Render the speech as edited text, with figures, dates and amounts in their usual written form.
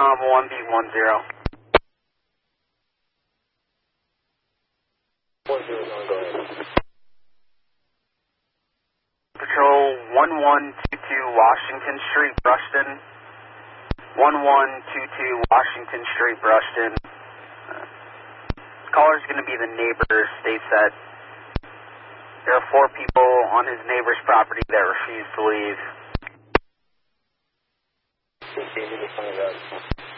1B10. 109, go ahead. Patrol 1122 Washington Street, Brushton. 1122 Washington Street, Brushton. Caller's going to be the neighbor. States that there are 4 people on his neighbor's property that refuse to leave. 15 minutes, find out.